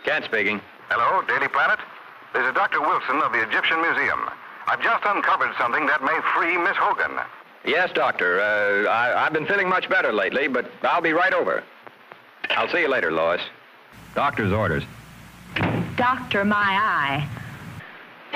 Kent speaking. Hello, Daily Planet. This is Dr. Wilson of the Egyptian Museum. I've just uncovered something that may free Miss Hogan. Yes, Doctor. I've been feeling much better lately, but I'll be right over. I'll see you later, Lois. Doctor's orders. Doctor, my eye.